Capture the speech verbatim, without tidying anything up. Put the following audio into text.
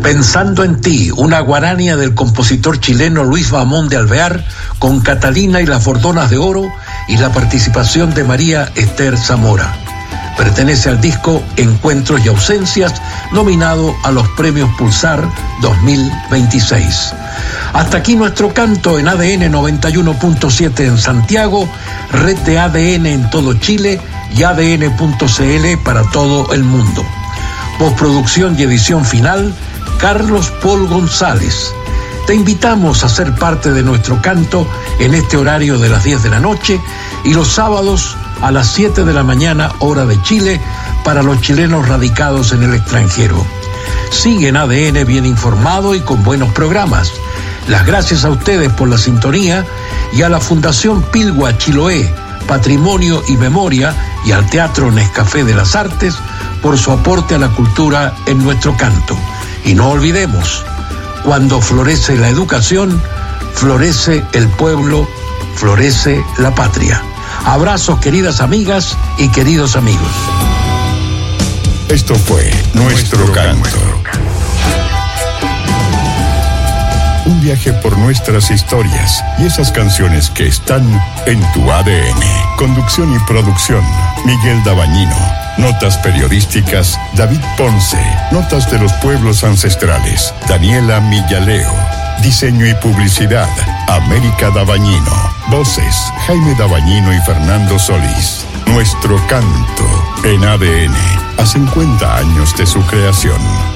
Pensando en ti, una guarania del compositor chileno Luis Bamón de Alvear, con Catalina y las Bordonas de Oro y la participación de María Esther Zamora. Pertenece al disco Encuentros y Ausencias, nominado a los premios Pulsar dos mil veintiséis. Hasta aquí nuestro canto en A D N noventa y uno punto siete en Santiago, red de A D N en todo Chile y A D N punto C L para todo el mundo. Postproducción y edición final, Carlos Paul González. Te invitamos a ser parte de nuestro canto en este horario de las diez de la noche y los sábados a las siete de la mañana, hora de Chile, para los chilenos radicados en el extranjero. Sigue en A D N bien informado y con buenos programas. Las gracias a ustedes por la sintonía y a la Fundación Pilgua Chiloé, Patrimonio y Memoria, y al Teatro Nescafé de las Artes por su aporte a la cultura en nuestro canto. Y no olvidemos, cuando florece la educación, florece el pueblo, florece la patria. Abrazos, queridas amigas y queridos amigos. Esto fue Nuestro, nuestro Canto. Un viaje por nuestras historias y esas canciones que están en tu A D N. Conducción y producción, Miguel Dabañino. Notas periodísticas, David Ponce. Notas de los pueblos ancestrales, Daniela Millaleo. Diseño y publicidad, América Dabañino. Voces, Jaime Dabañino y Fernando Solís. Nuestro Canto en A D N, a cincuenta años de su creación.